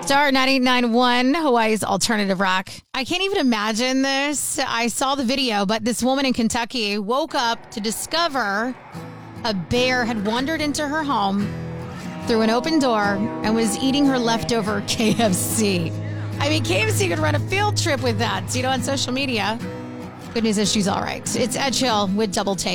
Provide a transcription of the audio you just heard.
Star 98.9 Hawaii's alternative rock. I can't even imagine this. I saw the video, but this woman in Kentucky woke up to discover a bear had wandered into her home through an open door and was eating her leftover KFC. I mean, KFC could run a field trip with that, on social media. Good news is she's all right. It's Edge Hill with Double Take.